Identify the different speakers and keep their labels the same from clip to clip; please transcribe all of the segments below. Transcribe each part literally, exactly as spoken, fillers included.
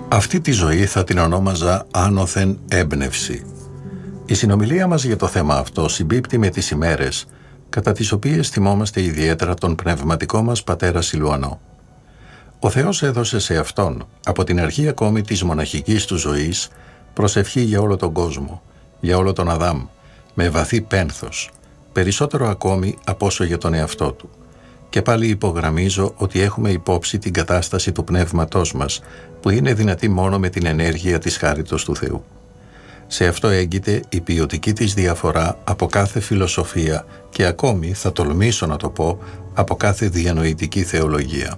Speaker 1: Αυτή τη ζωή θα την ονόμαζα άνωθεν έμπνευση. Η συνομιλία μας για το θέμα αυτό συμπίπτει με τις ημέρες κατά τις οποίες θυμόμαστε ιδιαίτερα τον πνευματικό μας πατέρα Σιλουανό. Ο Θεός έδωσε σε Αυτόν, από την αρχή ακόμη της μοναχικής του ζωής, προσευχή για όλο τον κόσμο, για όλο τον Αδάμ, με βαθύ πένθος, περισσότερο ακόμη από όσο για τον εαυτό του. Και πάλι υπογραμμίζω ότι έχουμε υπόψη την κατάσταση του πνεύματός μας, που είναι δυνατή μόνο με την ενέργεια της χάριτος του Θεού. Σε αυτό έγκυται η ποιοτική της διαφορά από κάθε φιλοσοφία και ακόμη, θα τολμήσω να το πω, από κάθε διανοητική θεολογία.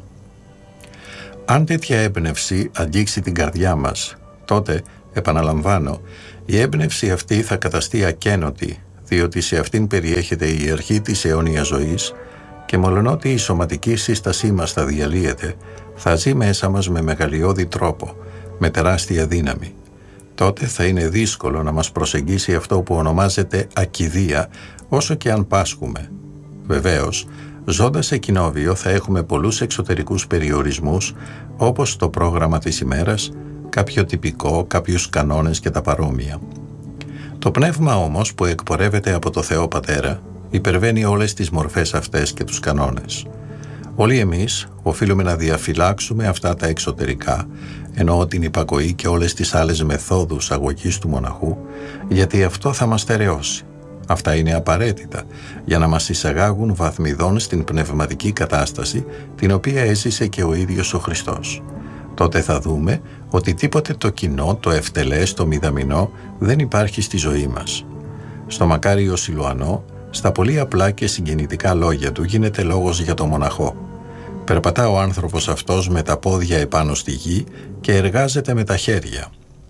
Speaker 1: Αν τέτοια έμπνευση αγγίξει την καρδιά μας, τότε, επαναλαμβάνω, η έμπνευση αυτή θα καταστεί ακένωτη, διότι σε αυτήν περιέχεται η αρχή της αιώνιας ζωής και μολονότι η σωματική σύστασή μας θα διαλύεται, θα ζει μέσα μας με μεγαλειώδη τρόπο, με τεράστια δύναμη. Τότε θα είναι δύσκολο να μας προσεγγίσει αυτό που ονομάζεται ακηδία, όσο και αν πάσχουμε. Βεβαίως, ζώντας σε κοινόβιο θα έχουμε πολλούς εξωτερικούς περιορισμούς, όπως το πρόγραμμα της ημέρας, κάποιο τυπικό, κάποιους κανόνες και τα παρόμοια. Το πνεύμα όμως που εκπορεύεται από το Θεό Πατέρα υπερβαίνει όλες τις μορφές αυτές και τους κανόνες. Όλοι εμείς οφείλουμε να διαφυλάξουμε αυτά τα εξωτερικά, εννοώ την υπακοή και όλες τις άλλες μεθόδους αγωγής του μοναχού, γιατί αυτό θα μας στερεώσει. Αυτά είναι απαραίτητα για να μας εισαγάγουν βαθμιδών στην πνευματική κατάσταση την οποία έζησε και ο ίδιος ο Χριστός. Τότε θα δούμε ότι τίποτε το κοινό, το ευτελές, το μηδαμινό δεν υπάρχει στη ζωή μας. Στο μακάριο Σιλουανό, στα πολύ απλά και συγκινητικά λόγια του γίνεται λόγος για το μοναχό. Περπατά ο άνθρωπος αυτός με τα πόδια επάνω στη γη και εργάζεται με τα χέρια.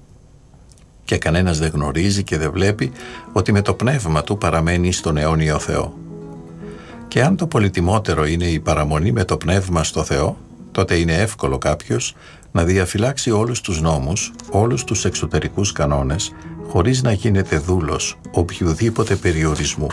Speaker 1: Και κανένας δεν γνωρίζει και δεν βλέπει ότι με το πνεύμα του παραμένει στον αιώνιο Θεό. Και αν το πολυτιμότερο είναι η παραμονή με το πνεύμα στο Θεό, τότε είναι εύκολο κάποιος να διαφυλάξει όλους τους νόμους, όλους τους εξωτερικούς κανόνες, χωρίς να γίνεται δούλος οποιουδήποτε περιορισμού.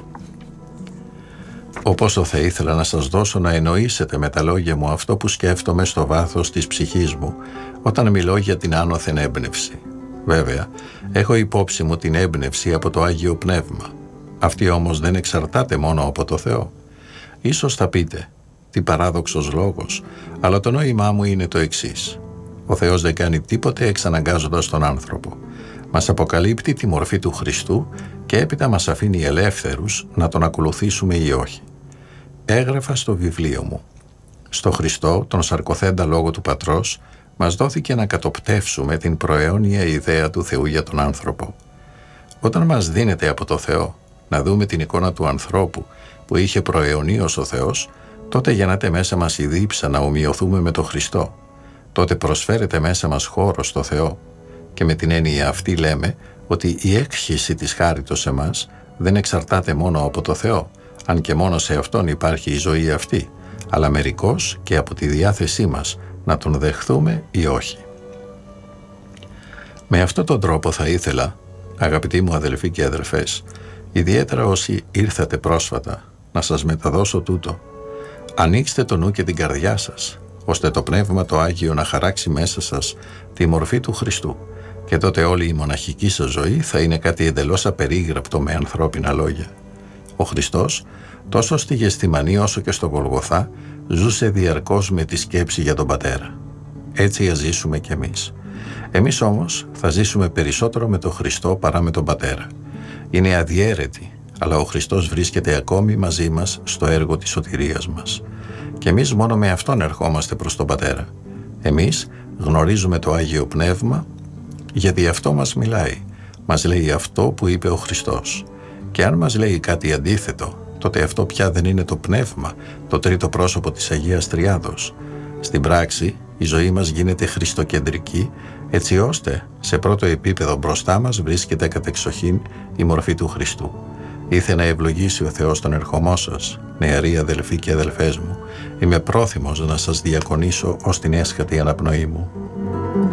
Speaker 1: Όπως θα ήθελα να σας δώσω να εννοήσετε με τα λόγια μου αυτό που σκέφτομαι στο βάθος της ψυχής μου όταν μιλώ για την άνωθεν έμπνευση. Βέβαια, έχω υπόψη μου την έμπνευση από το Άγιο Πνεύμα. Αυτή όμως δεν εξαρτάται μόνο από το Θεό. Ίσως θα πείτε, τι παράδοξος λόγος, αλλά το νόημά μου είναι το εξής. Ο Θεός δεν κάνει τίποτε εξαναγκάζοντας τον άνθρωπο. Μας αποκαλύπτει τη μορφή του Χριστού και έπειτα μας αφήνει ελεύθερους να τον ακολουθήσουμε ή όχι. Έγραφα στο βιβλίο μου. Στο Χριστό, τον σαρκοθέντα λόγο του Πατρός, μας δόθηκε να κατοπτεύσουμε την προαιώνια ιδέα του Θεού για τον άνθρωπο. Όταν μας δίνεται από το Θεό να δούμε την εικόνα του ανθρώπου που είχε προαιωνίως ο Θεός, τότε γεννάται μέσα μας η δίψα να ομοιωθούμε με τον Χριστό. Τότε προσφέρεται μέσα μας χώρο στο Θεό. Και με την έννοια αυτή λέμε ότι η έκχυση της χάριτος σε μας δεν εξαρτάται μόνο από το Θεό, αν και μόνο σε Αυτόν υπάρχει η ζωή αυτή, αλλά μερικώς και από τη διάθεσή μας να τον δεχθούμε ή όχι. Με αυτόν τον τρόπο θα ήθελα, αγαπητοί μου αδελφοί και αδελφές, ιδιαίτερα όσοι ήρθατε πρόσφατα, να σας μεταδώσω τούτο. Ανοίξτε το νου και την καρδιά σας, ώστε το Πνεύμα το Άγιο να χαράξει μέσα σας τη μορφή του Χριστού, και τότε όλη η μοναχική σας ζωή θα είναι κάτι εντελώς απερίγραπτο με ανθρώπινα λόγια. Ο Χριστός, τόσο στη Γεσθημανή όσο και στο Γολγοθά, ζούσε διαρκώς με τη σκέψη για τον Πατέρα. Έτσι ας ζήσουμε κι εμείς. Εμείς όμως θα ζήσουμε περισσότερο με τον Χριστό παρά με τον Πατέρα. Είναι αδιέρετη, αλλά ο Χριστός βρίσκεται ακόμη μαζί μας στο έργο της σωτηρίας μας. Και εμείς μόνο με Αυτόν ερχόμαστε προς τον Πατέρα. Εμείς γνωρίζουμε το Άγιο Πνεύμα, γιατί αυτό μας μιλάει. Μας λέει αυτό που είπε ο Χριστός. Και αν μας λέει κάτι αντίθετο, τότε αυτό πια δεν είναι το Πνεύμα, το τρίτο πρόσωπο της Αγίας Τριάδος. Στην πράξη, η ζωή μας γίνεται χριστοκεντρική, έτσι ώστε σε πρώτο επίπεδο μπροστά μας βρίσκεται κατεξοχήν η μορφή του Χριστού. Ήθε να ευλογήσει ο Θεός τον ερχομό σας, νεαροί αδελφοί και αδελφές μου. Είμαι πρόθυμος να σας διακονήσω ως την έσχατη αναπνοή μου.